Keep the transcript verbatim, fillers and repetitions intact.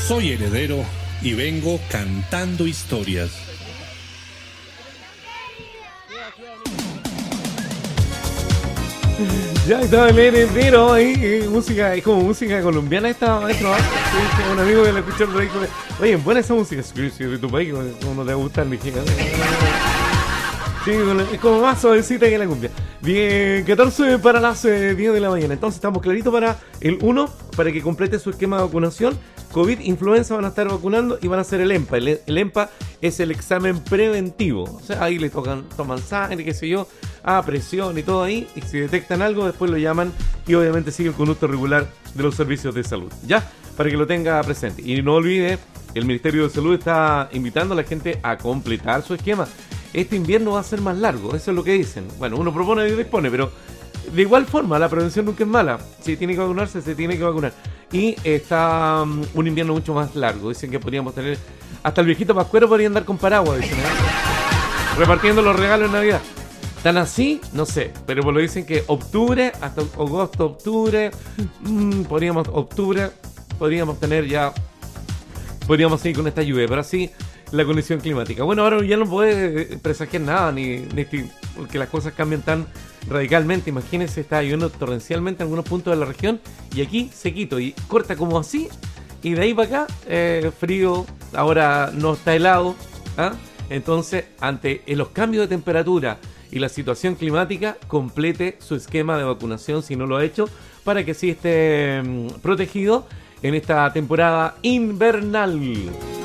Soy heredero y vengo cantando historias. Ya estaba el heredero ahí, eh, música, es como música colombiana esta, maestro. ¿Ah? Sí, sí, un amigo que le escuchó el rey. Oye, buena esa música, sí, sí, de tu país, como no te gusta el mexicano. Sí, es como más suavecita que la cumbia. Bien, catorce para las eh, diez de la mañana. Entonces estamos claritos para el uno, para que complete su esquema de vacunación. COVID, influenza van a estar vacunando y van a hacer el EMPA. El, el EMPA es el examen preventivo. O sea, ahí le tocan, toman sangre, qué sé yo, a presión y todo ahí. Y si detectan algo, después lo llaman y obviamente sigue el conducto regular de los servicios de salud. ¿Ya? Para que lo tenga presente. Y no olvide, el Ministerio de Salud está invitando a la gente a completar su esquema. Este invierno va a ser más largo, eso es lo que dicen. Bueno, uno propone y dispone, pero de igual forma la prevención nunca es mala. Si tiene que vacunarse, se tiene que vacunar. Y está um, un invierno mucho más largo. Dicen que podríamos tener, hasta el viejito pascuero podría andar con paraguas, dicen, ¿eh? Repartiendo los regalos en Navidad. ¿Tan así? No sé, pero pues lo dicen que octubre, hasta agosto, octubre, mmm, podríamos, octubre, podríamos tener ya, podríamos seguir con esta lluvia, pero así la condición climática. Bueno, ahora ya no puede presagiar nada, ni, ni porque las cosas cambian tan radicalmente. Imagínense, está lloviendo torrencialmente en algunos puntos de la región y aquí sequito y corta como así, y de ahí para acá eh, frío, ahora no está helado, ¿ah? Entonces, ante los cambios de temperatura y la situación climática, complete su esquema de vacunación si no lo ha hecho, para que sí esté mmm, protegido en esta temporada invernal.